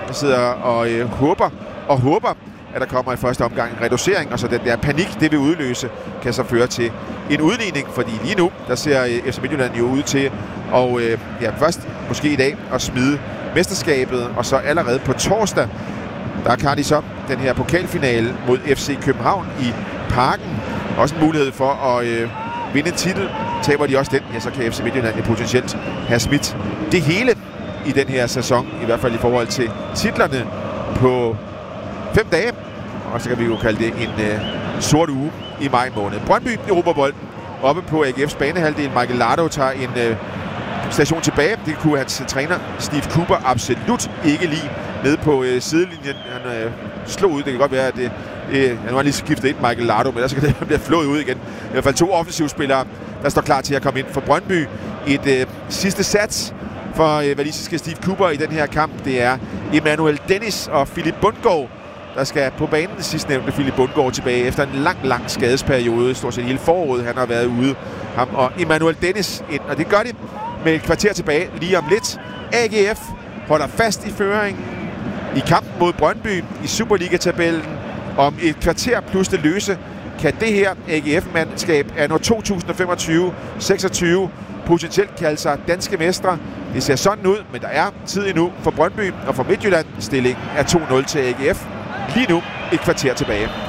sidder og håber, at der kommer i første omgang en reducering, og så den der panik, det vil udløse, kan så føre til en udligning, fordi lige nu, der ser FC Midtjylland jo ud til at først måske i dag at smide mesterskabet, og så allerede på torsdag, der kan de så den her pokalfinale mod FC København i Parken. Også en mulighed for at vinde en titel. Taber de også den, ja, så kan FC Midtjylland potentielt have smidt det hele i den her sæson, i hvert fald i forhold til titlerne på 5 dage. Og så kan vi jo kalde det en sort uge i maj måned. Brøndby erobrer bolden oppe på AGF's banehalvdel. Michael Lardo tager en station tilbage. Det kunne hans træner Steve Cooper absolut ikke lide nede på sidelinjen. Han slog ud. Det kan godt være, at han var lige skiftet ind, Michael Lardo, men der skal det blive flået ud igen. I hvert fald 2 offensivspillere, der står klar til at komme ind for Brøndby. Et sidste sats for walisiske Steve Cooper i den her kamp. Det er Emmanuel Dennis og Philip Bundgaard, der skal på banen. Det sidstnævnte Philip Bundgaard tilbage efter en lang skadesperiode. Stort set hele foråret, han har været ude. Ham og Emmanuel Dennis ind, og det gør de med et kvarter tilbage lige om lidt. AGF holder fast i føringen i kampen mod Brøndby i Superliga-tabellen. Om et kvarter plus det løse kan det her AGF-mandskab anno 2025-26 potentielt kalde sig danske mestre. Det ser sådan ud, men der er tid endnu for Brøndby og for Midtjylland. Stillingen er 2-0 til AGF. Lige nu et kvarter tilbage.